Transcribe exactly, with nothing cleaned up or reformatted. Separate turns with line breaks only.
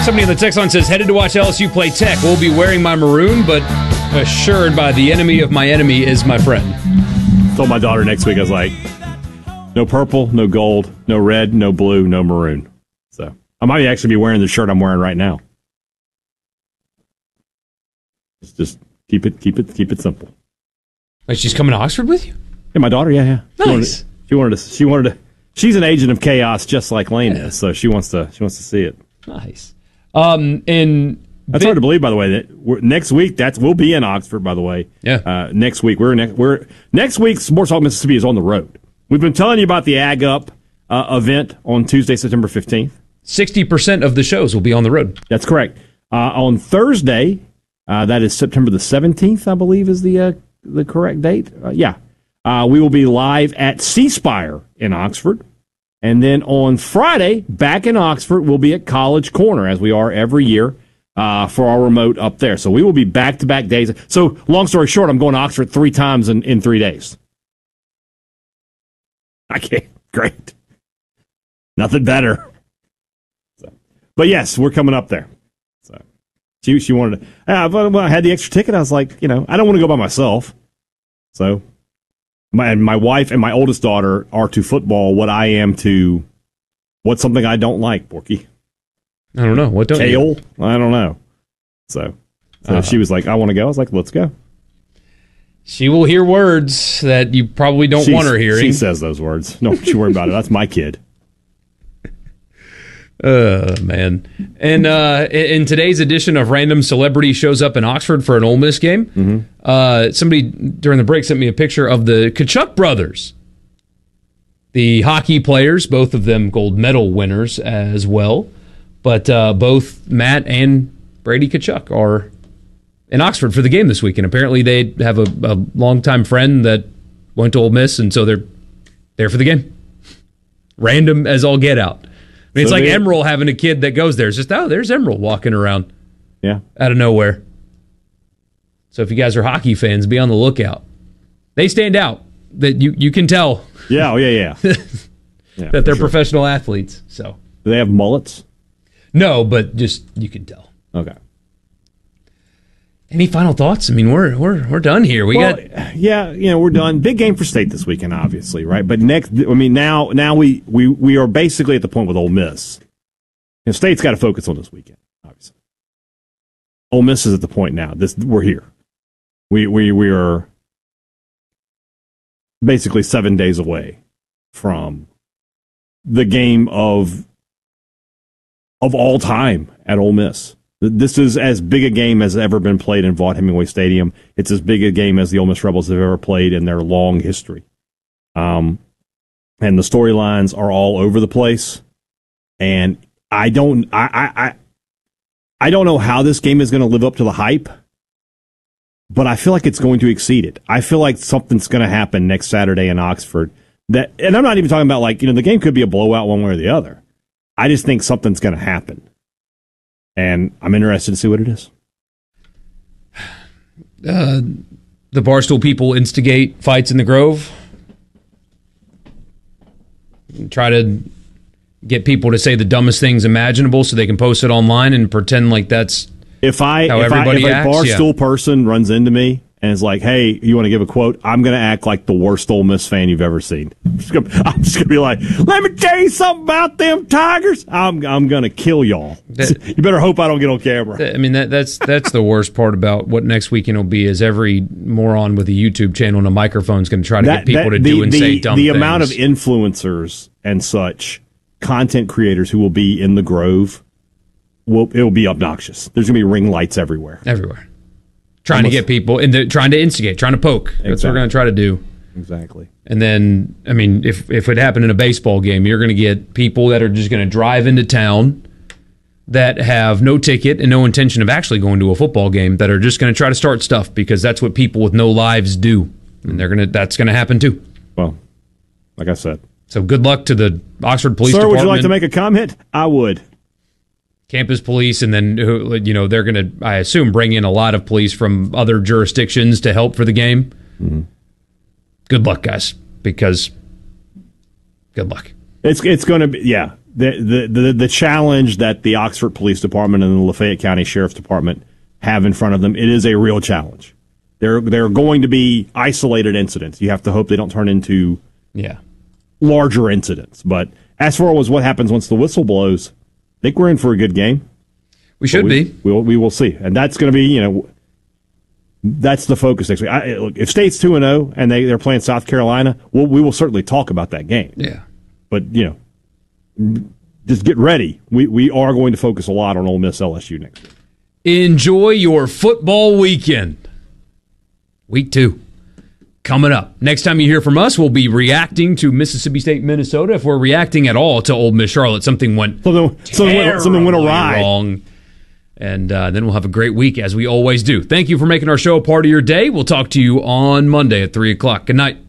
Somebody in the text line says, headed to watch L S U play Tech. We'll be wearing my maroon, but assured by the enemy of my enemy is my friend.
Told my daughter next week, I was like, no purple, no gold, no red, no blue, no maroon. So I might actually be wearing the shirt I'm wearing right now. Just, just keep it, keep it, keep it simple.
Like she's coming to Oxford with you?
Yeah, my daughter. Yeah, yeah. She
Nice.
Wanted to, she wanted to. She wanted to. She's an agent of chaos, just like Lane yeah. is. So she wants to. She wants to see it.
Nice. Um, and
that's hard to believe, by the way. That we're, next week, that's we'll be in Oxford. By the way,
yeah.
Uh, next week we're next. We're next week. Sports Talk Mississippi is on the road. We've been telling you about the Ag Up uh, event on Tuesday, September fifteenth.
Sixty percent of the shows will be on the road.
That's correct. Uh, on Thursday, uh, that is September the seventeenth, I believe, is the uh, the correct date. Uh, yeah, uh, we will be live at C Spire in Oxford. And then on Friday, back in Oxford, we'll be at College Corner, as we are every year, uh, for our remote up there. So we will be back-to-back days. So, long story short, I'm going to Oxford three times in, in three days. I can't. Great. Nothing better. So, but, yes, we're coming up there. So she, she wanted to. Uh, when I had the extra ticket, I was like, you know, I don't want to go by myself. So... My my wife and my oldest daughter are to football what I am to what's something I don't like, Borky.
I don't know. What don't
Kale?
you?
I don't know. So, so uh, she was like, I want to go. I was like, let's go.
She will hear words that you probably don't
She's,
want her hearing.
She says those words. Don't you worry about it. That's my kid.
Uh, man. And uh, in today's edition of Random Celebrity Shows Up in Oxford for an Ole Miss game,
mm-hmm.
uh, somebody during the break sent me a picture of the Tkachuk brothers, the hockey players, both of them gold medal winners as well. But uh, both Matt and Brady Tkachuk are in Oxford for the game this week. And apparently they have a, a longtime friend that went to Ole Miss, and so they're there for the game. Random as all get out. I mean, it's so like they, Emerald having a kid that goes there. It's just, oh, there's Emerald walking around.
Yeah.
Out of nowhere. So if you guys are hockey fans, be on the lookout. They stand out. That you, you can tell.
Yeah, oh, yeah, yeah. yeah
that they're
sure.
professional athletes. So
do they have mullets?
No, but just you can tell.
Okay.
Any final thoughts? I mean, we're we're we're done here. We
well,
got
yeah, you know, we're done. Big game for State this weekend, obviously, right? But next, I mean, now now we we, we are basically at the point with Ole Miss. You know, State's got to focus on this weekend, obviously. Ole Miss is at the point now. This we're here. We we we are basically seven days away from the game of of all time at Ole Miss. This is as big a game as ever been played in Vaught-Hemingway Stadium. It's as big a game as the Ole Miss Rebels have ever played in their long history. Um, and the storylines are all over the place. And I don't, I, I, I, I don't know how this game is going to live up to the hype, but I feel like it's going to exceed it. I feel like something's going to happen next Saturday in Oxford. That, and I'm not even talking about like, you know, the game could be a blowout one way or the other. I just think something's going to happen. And I'm interested to see what it is.
Uh, the Barstool people instigate fights in the Grove. Try to get people to say the dumbest things imaginable so they can post it online and pretend like that's
if I,
how
if
everybody
I, if
acts.
a Barstool
yeah.
person runs into me and is like, hey, you want to give a quote? I'm going to act like the worst Ole Miss fan you've ever seen. I'm just going to be like, let me tell you something about them Tigers. I'm I'm going to kill y'all. That, you better hope I don't get on camera.
I mean, that, that's that's the worst part about what next weekend will be is every moron with a YouTube channel and a microphone is going to try to
that,
get people
that,
to
the,
do and
the,
say dumb
the
things.
The amount of influencers and such, content creators who will be in the Grove, will it will be obnoxious. There's going to be ring lights everywhere.
Everywhere. Trying
Almost.
to get people, and trying to instigate, trying to poke. That's
Exactly.
what we're going to try to do.
Exactly.
And then, I mean, if if it happened in a baseball game, you're going to get people that are just going to drive into town that have no ticket and no intention of actually going to a football game that are just going to try to start stuff because that's what people with no lives do. And they're going to that's going to happen too.
Well, like I said.
So good luck to the Oxford Police
Sir,
Department.
would you like to make a comment? I would.
Campus police, and then, you know, they're going to, I assume, bring in a lot of police from other jurisdictions to help for the game.
Mm-hmm.
Good luck, guys, because good luck.
It's it's going to be, yeah. the, the the the challenge that the Oxford Police Department and the Lafayette County Sheriff's Department have in front of them, it is a real challenge. There there are going to be isolated incidents. You have to hope they don't turn into
yeah
larger incidents. But as far as what happens once the whistle blows, I think we're in for a good game.
We should
we,
be.
We'll, we will see. And that's going to be, you know, that's the focus next week. I, look, if State's two and oh and they, they're playing South Carolina, we'll, we will certainly talk about that game.
Yeah.
But, you know, just get ready. We, we are going to focus a lot on Ole Miss L S U next week.
Enjoy your football weekend. Week two coming up. Next time you hear from us, we'll be reacting to Mississippi State, Minnesota. If we're reacting at all to Ole Miss Charlotte, something went
something, something, went, something went awry.
Wrong. And uh, then we'll have a great week, as we always do. Thank you for making our show a part of your day. We'll talk to you on Monday at three o'clock. Good night.